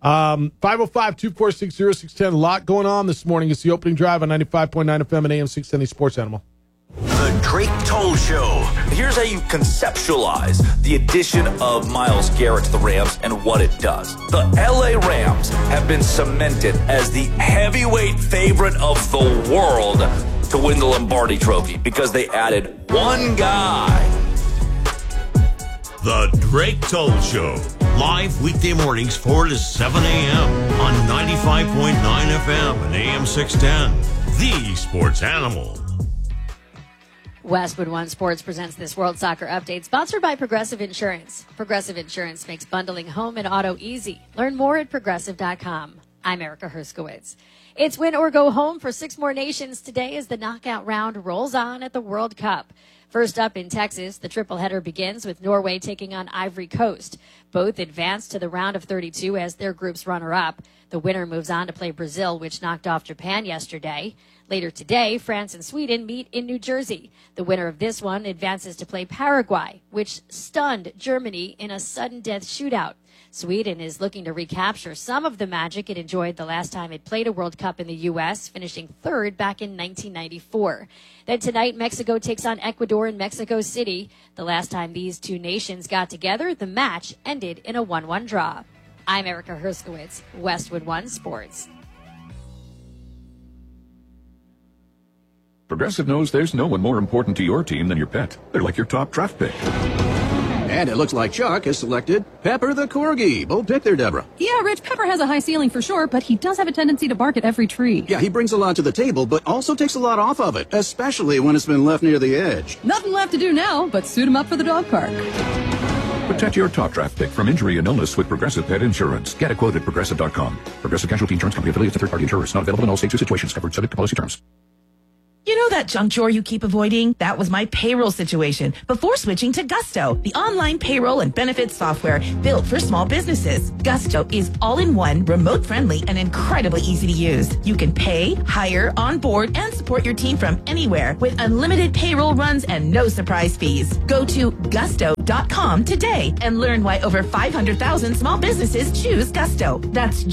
505-246-0610. A lot going on this morning. It's the opening drive on 95.9 FM and AM 670 Sports Animal. The Drake Toll Show. Here's how you conceptualize the addition of Myles Garrett to the Rams and what it does. The LA Rams have been cemented as the heavyweight favorite of the world to win the Lombardi Trophy because they added one guy. The Drake Toll Show. Live weekday mornings 4 to 7 a.m. on 95.9 FM and AM 610. The Sports Animal. Westwood One Sports presents this World Soccer Update, sponsored by Progressive Insurance. Progressive Insurance makes bundling home and auto easy. Learn more at Progressive.com. I'm Erica Herskowitz. It's win or go home for 6 more nations today as the knockout round rolls on at the World Cup. First up in Texas, the triple header begins with Norway taking on Ivory Coast. Both advance to the round of 32 as their group's runner-up. The winner moves on to play Brazil, which knocked off Japan yesterday. Later today, France and Sweden meet in New Jersey. The winner of this one advances to play Paraguay, which stunned Germany in a sudden death shootout. Sweden is looking to recapture some of the magic it enjoyed the last time it played a World Cup in the U.S., finishing third back in 1994. Then tonight, Mexico takes on Ecuador in Mexico City. The last time these two nations got together, the match ended in a 1-1 draw. I'm Erica Herskowitz, Westwood One Sports. Progressive knows there's no one more important to your team than your pet. They're like your top draft pick. And it looks like Chuck has selected Pepper the Corgi. Bold pick there, Deborah. Yeah, Rich, Pepper has a high ceiling for sure, but he does have a tendency to bark at every tree. Yeah, he brings a lot to the table, but also takes a lot off of it, especially when it's been left near the edge. Nothing left to do now but suit him up for the dog park. Protect your top draft pick from injury and illness with Progressive Pet Insurance. Get a quote at Progressive.com. Progressive Casualty Insurance Company affiliates and third-party insurers. Not available in all states or situations. Covered subject to policy terms. You know that junk drawer you keep avoiding? That was my payroll situation before switching to Gusto, the online payroll and benefits software built for small businesses. Gusto is all-in-one, remote-friendly, and incredibly easy to use. You can pay, hire, onboard, and support your team from anywhere with unlimited payroll runs and no surprise fees. Go to gusto.com today and learn why over 500,000 small businesses choose Gusto. That's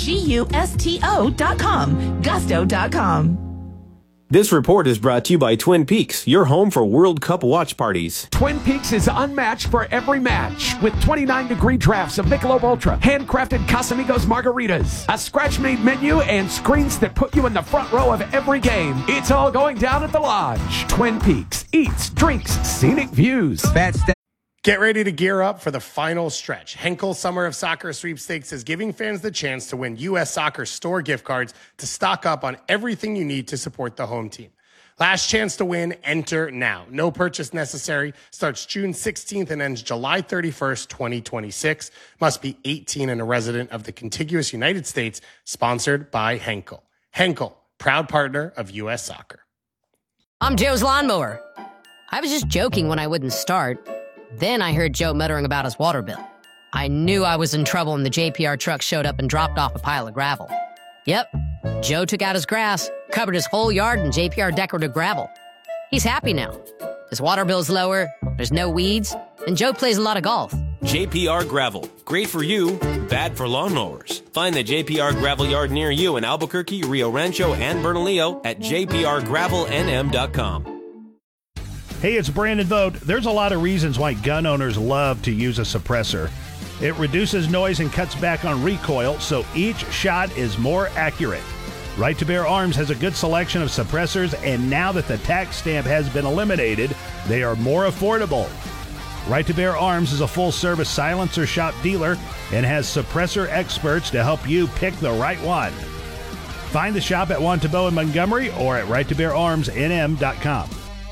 GUSTO.com. Gusto.com. This report is brought to you by Twin Peaks, your home for World Cup watch parties. Twin Peaks is unmatched for every match with 29-degree drafts of Michelob Ultra, handcrafted Casamigos margaritas, a scratch-made menu, and screens that put you in the front row of every game. It's all going down at the Lodge. Twin Peaks eats, drinks, scenic views. Get ready to gear up for the final stretch. Henkel Summer of Soccer Sweepstakes is giving fans the chance to win U.S. Soccer store gift cards to stock up on everything you need to support the home team. Last chance to win, enter now. No purchase necessary. Starts June 16th and ends July 31st, 2026. Must be 18 and a resident of the contiguous United States. Sponsored by Henkel. Henkel, proud partner of U.S. Soccer. I'm Joe's lawnmower. I was just joking when I wouldn't start. Then I heard Joe muttering about his water bill. I knew I was in trouble when the JPR truck showed up and dropped off a pile of gravel. Yep, Joe took out his grass, covered his whole yard in JPR decorative gravel. He's happy now. His water bill's lower, there's no weeds, and Joe plays a lot of golf. JPR Gravel. Great for you, bad for lawnmowers. Find the JPR Gravel Yard near you in Albuquerque, Rio Rancho, and Bernalillo at jprgravelnm.com. Hey, it's Brandon Vogt. There's a lot of reasons why gun owners love to use a suppressor. It reduces noise and cuts back on recoil, so each shot is more accurate. Right to Bear Arms has a good selection of suppressors, and now that the tax stamp has been eliminated, they are more affordable. Right to Bear Arms is a full-service silencer shop dealer and has suppressor experts to help you pick the right one. Find the shop at Wantabo in Montgomery or at righttobeararmsnm.com.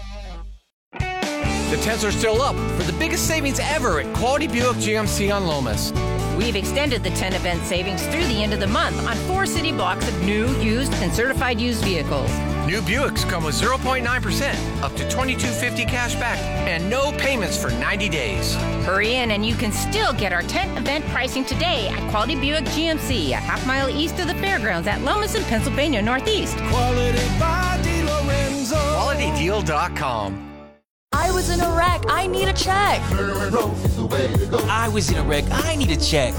The tents are still up for the biggest savings ever at Quality Buick GMC on Lomas. We've extended the 10 event savings through the end of the month on 4 city blocks of new, used, and certified used vehicles. New Buicks come with 0.9%, up to $2,250 cash back, and no payments for 90 days. Hurry in and you can still get our 10 event pricing today at Quality Buick GMC, a half-mile east of the fairgrounds at Lomas in Pennsylvania Northeast. Quality by DeLorenzo. QualityDeal.com. I was in a wreck. I need a check. I was in a wreck. I need a check.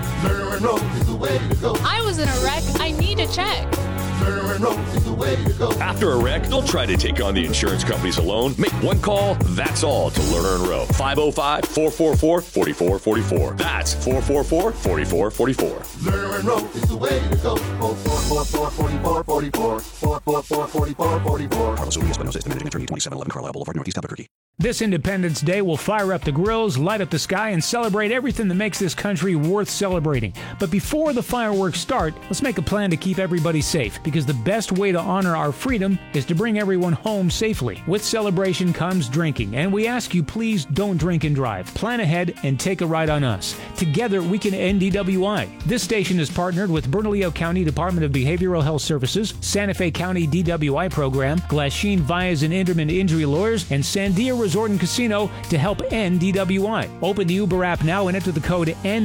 I was in a wreck. I need a check. After a wreck, don't try to take on the insurance companies alone. Make one call, that's all, to Lerner and Rowe. 505-444-4444. That's 444-4444. Lerner and Rowe is the way to go. 444-4444. 444-4444. Carlos Urias, Buenos Aires, managing attorney, 2711 Carlisle Boulevard, Northeast Albuquerque. This Independence Day will fire up the grills, light up the sky, and celebrate everything that makes this country worth celebrating. But before the fireworks start, let's make a plan to keep everybody safe, because the best way to honor our freedom is to bring everyone home safely. With celebration comes drinking, and we ask you please don't drink and drive. Plan ahead and take a ride on us. Together we can end DWI. This station is partnered with Bernalillo County Department of Behavioral Health Services, Santa Fe County DWI Program, Glasheen Vias and Inderman Injury Lawyers, and Sandia Resort and Casino to help end DWI. Open the Uber app now and enter the code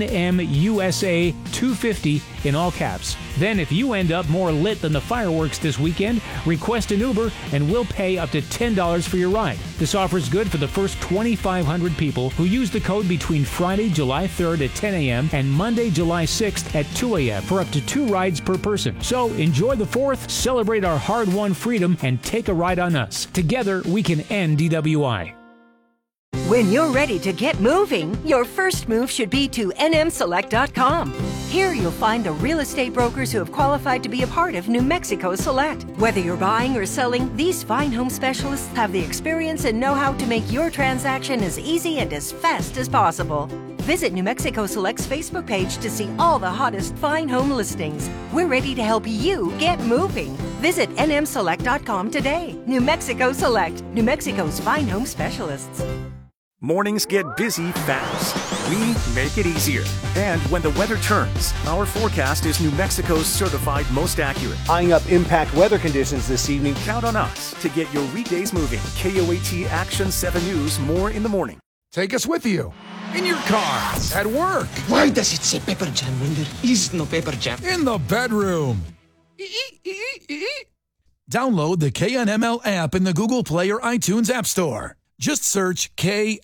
NMUSA250 in all caps. Then if you end up more lit than the fireworks this weekend, request an Uber and we'll pay up to $10 for your ride. This offer is good for the first 2,500 people who use the code between Friday, July 3rd at 10 a.m. and Monday, July 6th at 2 a.m. for up to 2 rides per person. So enjoy the 4th, celebrate our hard-won freedom, and take a ride on us. Together, we can end DWI. When you're ready to get moving, your first move should be to nmselect.com. Here you'll find the real estate brokers who have qualified to be a part of New Mexico Select. Whether you're buying or selling, these fine home specialists have the experience and know-how to make your transaction as easy and as fast as possible. Visit New Mexico Select's Facebook page to see all the hottest fine home listings. We're ready to help you get moving. Visit nmselect.com today. New Mexico Select, New Mexico's fine home specialists. Mornings get busy fast. We make it easier. And when the weather turns, our forecast is New Mexico's certified most accurate. Eyeing up impact weather conditions this evening. Count on us to get your weekdays moving. KOAT Action 7 News, more in the morning. Take us with you. In your car, at work. Why does it say Pepper Jam when there is no Pepper Jam? In the bedroom. Download the KNML app in the Google Play or iTunes App Store. Just search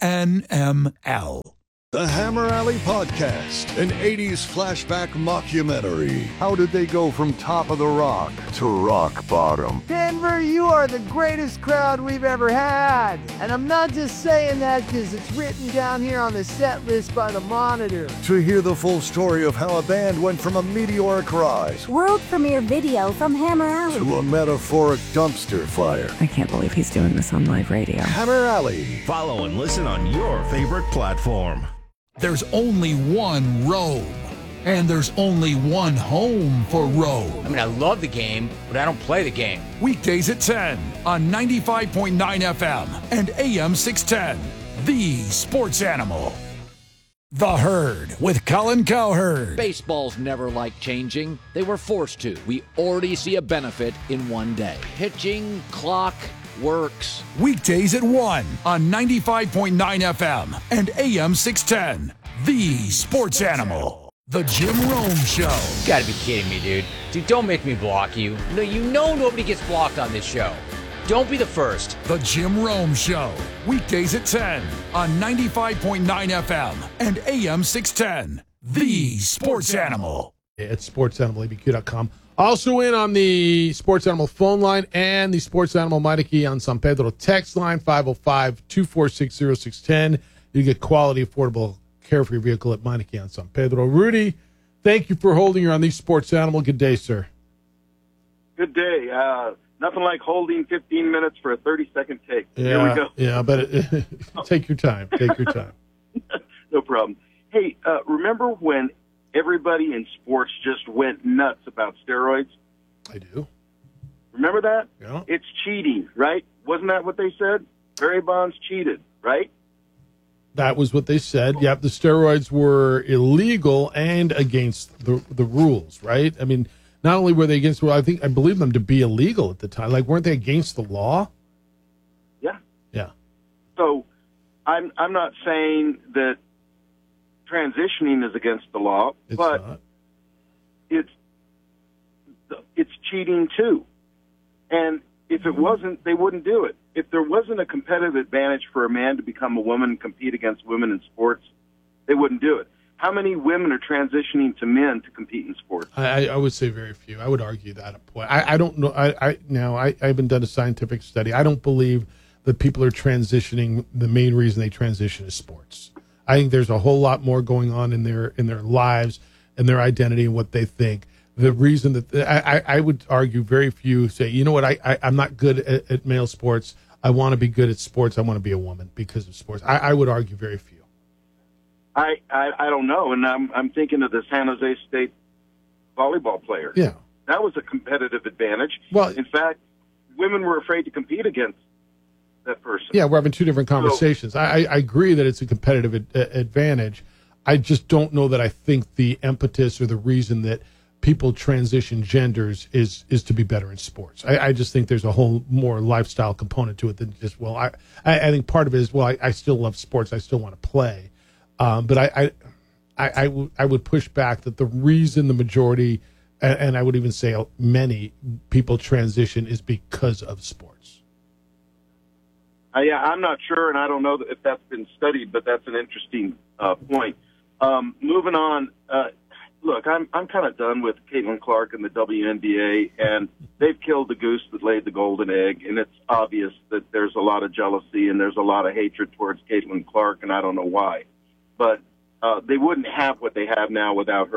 KNML. The Hammer Alley Podcast, an 80s flashback mockumentary. How did they go from top of the rock to rock bottom? Denver, you are the greatest crowd we've ever had. And I'm not just saying that because it's written down here on the set list by the Monitor. To hear the full story of how a band went from a meteoric rise, world premiere video from Hammer Alley, to a metaphoric dumpster fire. I can't believe he's doing this on live radio. Hammer Alley. Follow and listen on your favorite platform. There's only one Rome, and there's only one home for Rome. I mean, I love the game, but I don't play the game. Weekdays at 10 on 95.9 FM and AM 610. The Sports Animal. The Herd with Colin Cowherd. Baseball's never liked changing. They were forced to. We already see a benefit in one day. Pitching, clock, works. Weekdays at 1 on 95.9 FM and AM 610. The Sports Animal. The Jim Rome Show. You gotta be kidding me, dude. Dude, don't make me block you. No, you know nobody gets blocked on this show. Don't be the first. The Jim Rome Show. Weekdays at 10 on 95.9 FM and AM 610. The Sports Animal. It's sportsanimalabq.com. Also in on the Sports Animal phone line and the Sports Animal Meineke on San Pedro text line, 505-246-0610. You get quality, affordable care for your vehicle at Meineke on San Pedro. Rudy, thank you for holding her on the Sports Animal. Good day, sir. Good day. Nothing like holding 15 minutes for a 30-second take. Yeah, Here we go. Yeah, but take your time. Take your time. No problem. Hey, remember when everybody in sports just went nuts about steroids? I do. Remember that? Yeah. It's cheating, right? Wasn't that what they said? Barry Bonds cheated, right? That was what they said. Yep, the steroids were illegal and against the rules, right? I mean, not only were they against the rules, I believe them to be illegal at the time. Like, weren't they against the law? Yeah. Yeah. So I'm not saying that transitioning is against the law, but not. It's cheating too. And if it wasn't, they wouldn't do it. If there wasn't a competitive advantage for a man to become a woman and compete against women in sports, they wouldn't do it. How many women are transitioning to men to compete in sports? I would say very few. I would argue that a point. I don't know. I haven't done a scientific study. I don't believe that people are transitioning. The main reason they transition is sports. I think there's a whole lot more going on in their lives and their identity and what they think. The reason that I would argue very few say, you know what, I'm not good at male sports. I want to be good at sports. I want to be a woman because of sports. I would argue very few. I don't know, and I'm thinking of the San Jose State volleyball player. Yeah, that was a competitive advantage. Well, in fact, women were afraid to compete against that person. Yeah, we're having two different conversations. I agree that it's a competitive advantage. I just don't know that I think the impetus or the reason that people transition genders is to be better in sports. I just think there's a whole more lifestyle component to it than just, well, I think part of it is, well, I still love sports. I still want to play. But I would push back that the reason the majority, and I would even say many people transition is because of sports. Yeah, I'm not sure, and I don't know if that's been studied, but that's an interesting point. Moving on, look, I'm kind of done with Caitlin Clark and the WNBA, and they've killed the goose that laid the golden egg, and it's obvious that there's a lot of jealousy and there's a lot of hatred towards Caitlin Clark, and I don't know why. But they wouldn't have what they have now without her.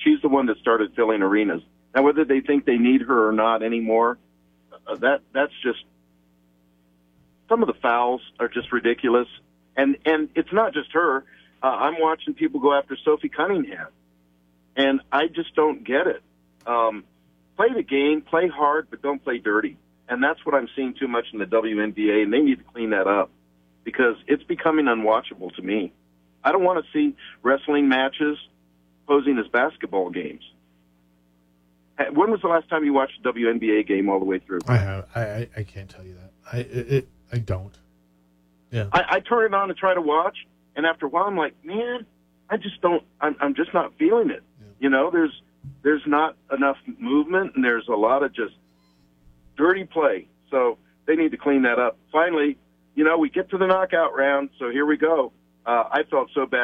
she's the one that started filling arenas. Now, whether they think they need her or not anymore, that's just some of the fouls are just ridiculous. And it's not just her. I'm watching people go after Sophie Cunningham, and I just don't get it. Play the game, play hard, but don't play dirty. And that's what I'm seeing too much in the WNBA, and they need to clean that up because it's becoming unwatchable to me. I don't want to see wrestling matches posing as basketball games. When was the last time you watched a WNBA game all the way through? I have. I can't tell you that. I don't. Yeah. I turn it on to try to watch, and after a while I'm like, man, I just don't. I'm just not feeling it. Yeah. You know, there's not enough movement, and there's a lot of just dirty play. So they need to clean that up. Finally, you know, we get to the knockout round, so here we go. I felt so bad.